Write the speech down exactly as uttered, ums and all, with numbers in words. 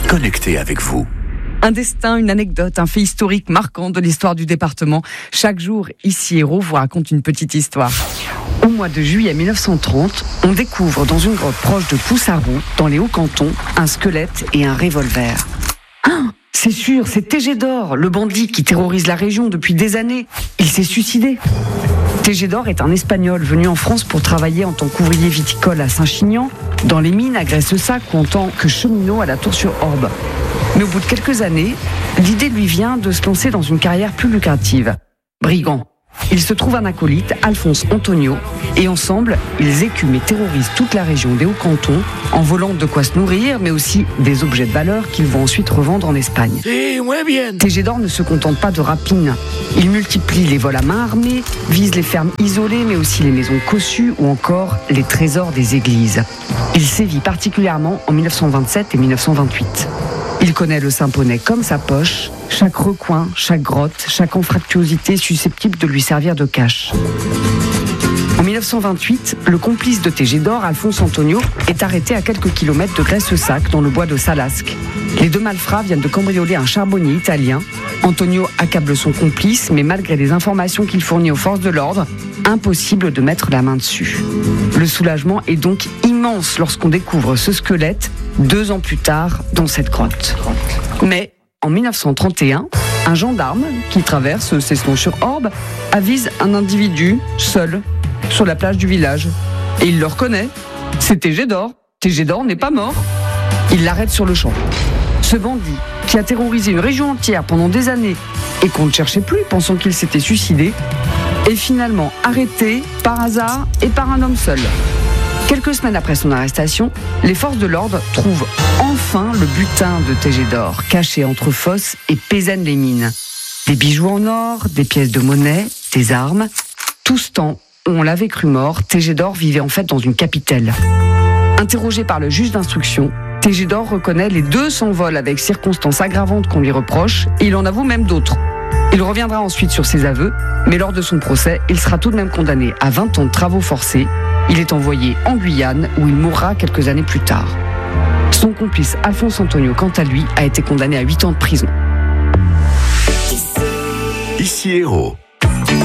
connecté avec vous. Un destin, une anecdote, un fait historique marquant de l'histoire du département. Chaque jour, ici Héros vous raconte une petite histoire. Au mois de juillet mille neuf cent trente, on découvre dans une grotte proche de Poussarou, dans les Hauts-Cantons, un squelette et un revolver. Ah, c'est sûr, c'est Tégédor, le bandit qui terrorise la région depuis des années. Il s'est suicidé. Tégédor est un Espagnol venu en France pour travailler en tant qu'ouvrier viticole à Saint-Chinian, dans les mines à Graisse-Sac ou en tant que cheminot à la Tour-sur-Orbe. Mais au bout de quelques années, l'idée lui vient de se lancer dans une carrière plus lucrative. Brigand. Il se trouve un acolyte, Alphonse Antonio, et ensemble, ils écument et terrorisent toute la région des Hauts-Cantons en volant de quoi se nourrir, mais aussi des objets de valeur qu'ils vont ensuite revendre en Espagne. Sí, muy bien. Tégédor ne se contente pas de rapines. Il multiplie les vols à main armée, vise les fermes isolées, mais aussi les maisons cossues ou encore les trésors des églises. Il sévit particulièrement en mille neuf cent vingt-sept et mille neuf cent vingt-huit. Il connaît le Saint-Poney comme sa poche, chaque recoin, chaque grotte, chaque anfractuosité susceptible de lui servir de cache. En mille neuf cent vingt-huit, le complice de Tégédor, Alphonse Antonio, est arrêté à quelques kilomètres de Graisse-Sac, dans le bois de Salasque. Les deux malfrats viennent de cambrioler un charbonnier italien. Antonio accable son complice, mais malgré les informations qu'il fournit aux forces de l'ordre, impossible de mettre la main dessus. Le soulagement est donc immense lorsqu'on découvre ce squelette deux ans plus tard dans cette grotte. Mais en mille neuf cent trente et un, un gendarme qui traverse Cesson-sur-Orbe avise un individu seul sur la plage du village. Et il le reconnaît. C'est Tégédor. Tégédor n'est pas mort. Il l'arrête sur le champ. Ce bandit, qui a terrorisé une région entière pendant des années et qu'on ne cherchait plus, pensant qu'il s'était suicidé, est finalement arrêté par hasard et par un homme seul. Quelques semaines après son arrestation, les forces de l'ordre trouvent enfin le butin de Tégédor, caché entre Fos et Pézannes-les-Mines. Des bijoux en or, des pièces de monnaie, des armes. Tout ce temps où on l'avait cru mort, Tégédor vivait en fait dans une capitale. Interrogé par le juge d'instruction, Tégédor reconnaît les deux cents vols avec circonstances aggravantes qu'on lui reproche, et il en avoue même d'autres. Il reviendra ensuite sur ses aveux, mais lors de son procès, il sera tout de même condamné à vingt ans de travaux forcés. Il est envoyé en Guyane, où il mourra quelques années plus tard. Son complice Alphonse Antonio, quant à lui, a été condamné à huit ans de prison. Ici Héros.